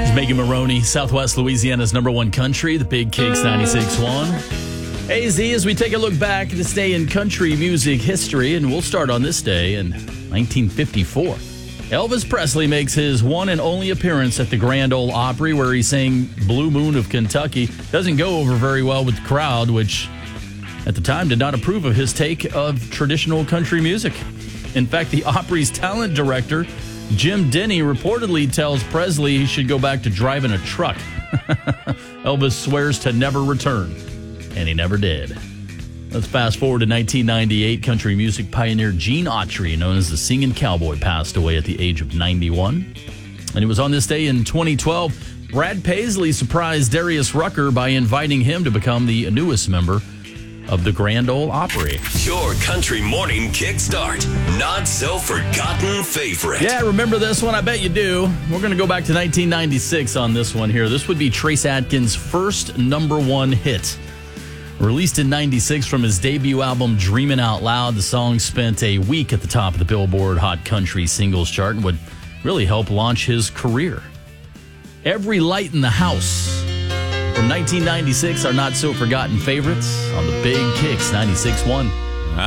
Megan Maroney, Southwest Louisiana's number one country, the Big Kicks 96.1. AZ, as we take a look back this day in country music history, and we'll start on this day in 1954. Elvis Presley makes his one and only appearance at the Grand Ole Opry, where he sang Blue Moon of Kentucky. Doesn't go over very well with the crowd, which at the time did not approve of his take of traditional country music. In fact, the Opry's talent director, Jim Denny, reportedly tells Presley he should go back to driving a truck. Elvis swears to never return, and he never did. Let's fast forward to 1998. Country music pioneer Gene Autry, known as the Singing Cowboy, passed away at the age of 91. And it was on this day in 2012, Brad Paisley surprised Darius Rucker by inviting him to become the newest member of the Grand Ole Opry. Your country morning kickstart. Not so forgotten favorite. Yeah, remember this one? I bet you do. We're going to go back to 1996 on this one here. This would be Trace Adkins' first number one hit. Released in 96 from his debut album, Dreamin' Out Loud, the song spent a week at the top of the Billboard Hot Country Singles Chart and would really help launch his career. Every Light in the House. From 1996, our not-so-forgotten favorites on the Big Kicks 96.1.